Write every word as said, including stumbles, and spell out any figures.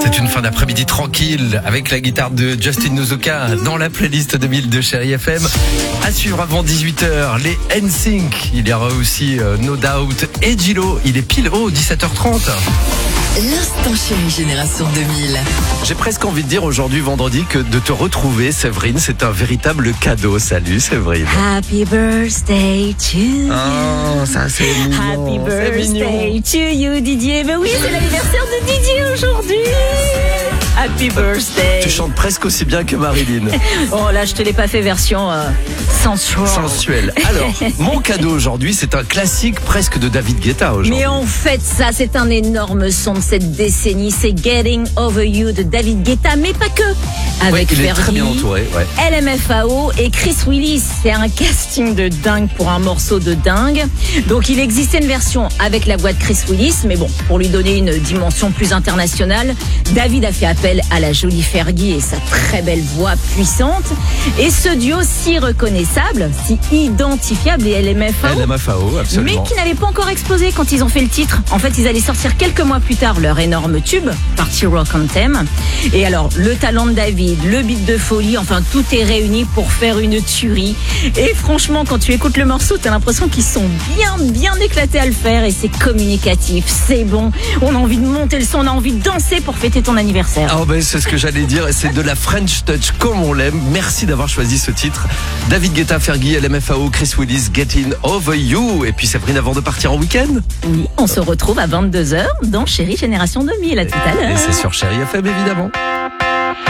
C'est une fin d'après-midi tranquille avec la guitare de Justin Nozuka dans la playlist deux mille de Chérie F M. À suivre avant dix-huit heures, les N Sync. Il y aura aussi euh, No Doubt et Gilo. Il est pile haut, dix-sept heures trente. L'instant Chérie Génération deux mille. J'ai presque envie de dire aujourd'hui, vendredi, que de te retrouver, Séverine, c'est un véritable cadeau. Salut, Séverine. Happy birthday to you. Oh, ça c'est mignon. Happy C'est mignon. birthday to you, Didier. Mais oui, c'est l'anniversaire de Didier aujourd'hui. Happy birthday. Tu chantes presque aussi bien que Marilyn. Oh là, je te l'ai pas fait version euh, sensuelle. Sensuelle. Alors, mon cadeau aujourd'hui, c'est un classique presque de David Guetta aujourd'hui. Mais en fait, ça, c'est un énorme son de cette décennie. C'est Getting Over You de David Guetta, mais pas que. Avec Ouais, il est Fergie, très bien entouré, ouais. L M F A O et Chris Willis. C'est un casting de dingue pour un morceau de dingue. Donc, il existait une version avec la voix de Chris Willis, mais bon, pour lui donner une dimension plus internationale, David a fait appel à la jolie Fergie et sa très belle voix puissante. Et ce duo si reconnaissable, si identifiable, est L M F A O. L M F A O, absolument. Mais qui n'avait pas encore explosé quand ils ont fait le titre. En fait, ils allaient sortir quelques mois plus tard leur énorme tube, Party Rock Anthem. Et alors, le talent de David, le beat de folie, enfin, tout est réuni pour faire une tuerie. Et franchement, quand tu écoutes le morceau, t'as l'impression qu'ils sont bien, bien éclatés à le faire. Et c'est communicatif, c'est bon. On a envie de monter le son, on a envie de danser pour fêter ton anniversaire. Ah ben c'est ce que j'allais dire, et c'est de la French Touch comme on l'aime. Merci d'avoir choisi ce titre. David Guetta, Fergie, L M F A O, Chris Willis, Getting Over You. Et puis Séverine, avant de partir en week-end. Oui, on se retrouve à vingt-deux heures dans Chérie Génération deux mille. À tout à l'heure. Et c'est sur Chérie F M évidemment.